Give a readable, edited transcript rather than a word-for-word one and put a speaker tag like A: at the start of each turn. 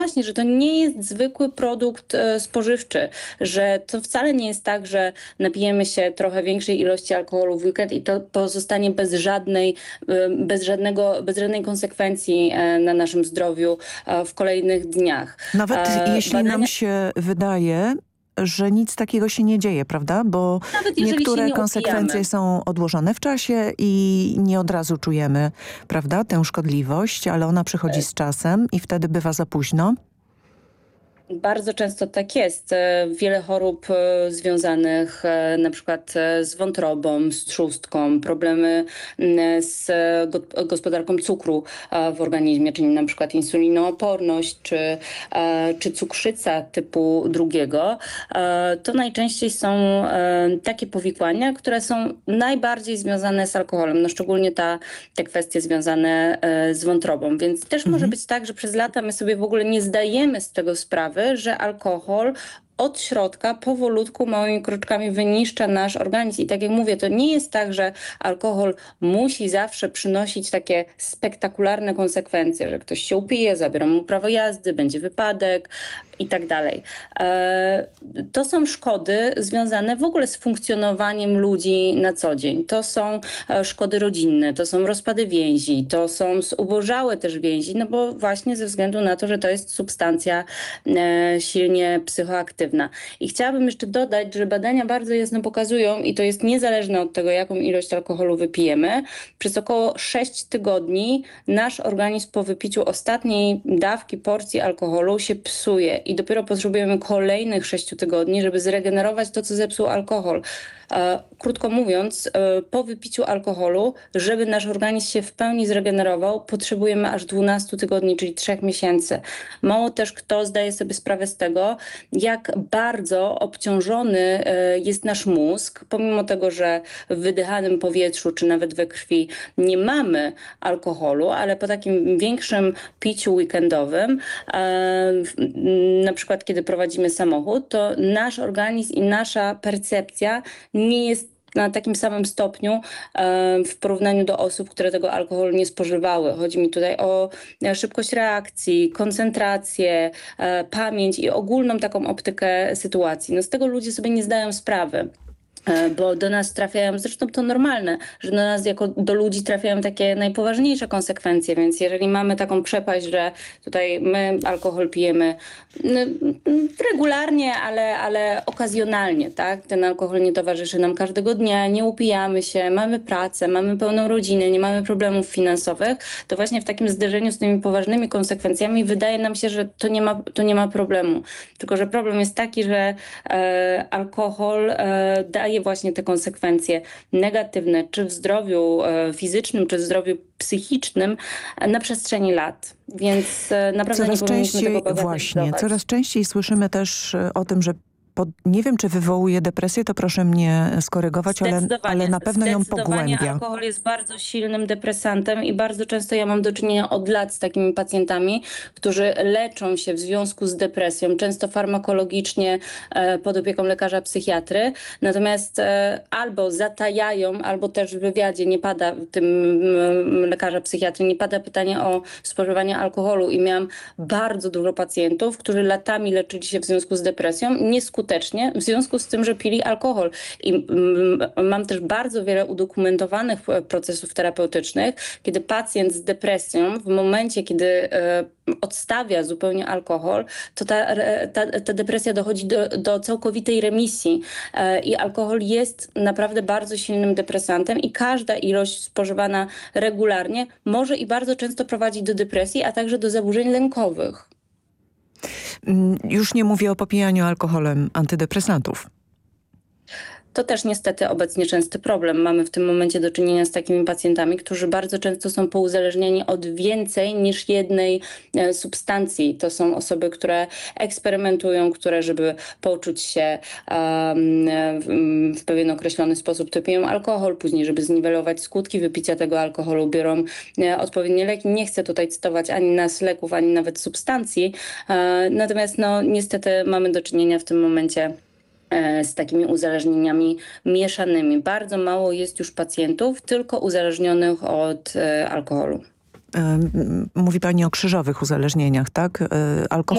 A: właśnie, że to nie jest zwykły produkt spożywczy, że to wcale nie jest tak, że napijemy się trochę większej ilości alkoholu w weekend i to pozostanie bez żadnej konsekwencji na naszym zdrowiu w kolejnych dniach.
B: Nawet jeśli nam
A: Badania,
B: się wydaje, że nic takiego się nie dzieje, prawda? Bo
A: nawet jeżeli się
B: niektóre
A: nie
B: konsekwencje
A: upijamy.
B: są odłożone w czasie i nie od razu czujemy, prawda, tę szkodliwość, ale ona przychodzi z czasem i wtedy bywa za późno.
A: Bardzo często tak jest. Wiele chorób związanych na przykład z wątrobą, z trzustką, problemy z gospodarką cukru w organizmie, czyli na przykład insulinooporność czy cukrzyca typu drugiego. To najczęściej są takie powikłania, które są najbardziej związane z alkoholem, no szczególnie te kwestie związane z wątrobą. Więc też może być tak, że przez lata my sobie w ogóle nie zdajemy z tego sprawy, że alkohol od środka powolutku, małymi kroczkami wyniszcza nasz organizm. I tak jak mówię, to nie jest tak, że alkohol musi zawsze przynosić takie spektakularne konsekwencje, że ktoś się upije, zabiorą mu prawo jazdy, będzie wypadek i tak dalej. To są szkody związane w ogóle z funkcjonowaniem ludzi na co dzień. To są szkody rodzinne, to są rozpady więzi, to są zubożałe też więzi, no bo właśnie ze względu na to, że to jest substancja silnie psychoaktywna. I chciałabym jeszcze dodać, że badania bardzo jasno pokazują, i to jest niezależne od tego, jaką ilość alkoholu wypijemy, przez około 6 tygodni nasz organizm po wypiciu ostatniej dawki, porcji alkoholu się psuje i dopiero potrzebujemy kolejnych 6 tygodni, żeby zregenerować to, co zepsuł alkohol. Krótko mówiąc, po wypiciu alkoholu, żeby nasz organizm się w pełni zregenerował, potrzebujemy aż 12 tygodni, czyli 3 miesięcy. Mało też kto zdaje sobie sprawę z tego, jak bardzo obciążony jest nasz mózg, pomimo tego, że w wydychanym powietrzu czy nawet we krwi nie mamy alkoholu, ale po takim większym piciu weekendowym, na przykład kiedy prowadzimy samochód, to nasz organizm i nasza percepcja nie jest na takim samym stopniu w porównaniu do osób, które tego alkoholu nie spożywały. Chodzi mi tutaj o szybkość reakcji, koncentrację, pamięć i ogólną taką optykę sytuacji. No z tego ludzie sobie nie zdają sprawy. Bo do nas trafiają, zresztą to normalne, że do nas jako do ludzi trafiają takie najpoważniejsze konsekwencje, więc jeżeli mamy taką przepaść, że tutaj my alkohol pijemy regularnie, ale okazjonalnie, tak? Ten alkohol nie towarzyszy nam każdego dnia, nie upijamy się, mamy pracę, mamy pełną rodzinę, nie mamy problemów finansowych, to właśnie w takim zderzeniu z tymi poważnymi konsekwencjami wydaje nam się, że to nie ma problemu. Tylko że problem jest taki, że alkohol daje właśnie te konsekwencje negatywne, czy w zdrowiu fizycznym, czy w zdrowiu psychicznym na przestrzeni lat. Więc naprawdę nie powinniśmy tego bagatelizować.
B: Coraz częściej słyszymy też o tym, że nie wiem, czy wywołuje depresję, to proszę mnie skorygować, ale na pewno ją
A: Zdecydowanie
B: pogłębia.
A: alkohol jest bardzo silnym depresantem i bardzo często ja mam do czynienia od lat z takimi pacjentami, którzy leczą się w związku z depresją, często farmakologicznie pod opieką lekarza psychiatry, natomiast albo zatajają, albo też w wywiadzie nie pada tym lekarza psychiatry, nie pada pytanie o spożywanie alkoholu i miałam bardzo dużo pacjentów, którzy latami leczyli się w związku z depresją, nieskutecznie w związku z tym, że pili alkohol. I mam też bardzo wiele udokumentowanych procesów terapeutycznych, kiedy pacjent z depresją w momencie, kiedy odstawia zupełnie alkohol, to ta depresja dochodzi do całkowitej remisji. I alkohol jest naprawdę bardzo silnym depresantem i każda ilość spożywana regularnie może i bardzo często prowadzić do depresji, a także do zaburzeń lękowych.
B: Już nie mówię o popijaniu alkoholem antydepresantów.
A: To też niestety obecnie częsty problem. Mamy w tym momencie do czynienia z takimi pacjentami, którzy bardzo często są pouzależnieni od więcej niż jednej substancji. To są osoby, które eksperymentują, które żeby poczuć się w pewien określony sposób, to piją alkohol, później żeby zniwelować skutki wypicia tego alkoholu, biorą odpowiednie leki. Nie chcę tutaj cytować ani nazw leków, ani nawet substancji. Natomiast no, niestety mamy do czynienia w tym momencie z takimi uzależnieniami mieszanymi. Bardzo mało jest już pacjentów tylko uzależnionych od alkoholu.
B: Mówi pani o krzyżowych uzależnieniach, tak? Alkohol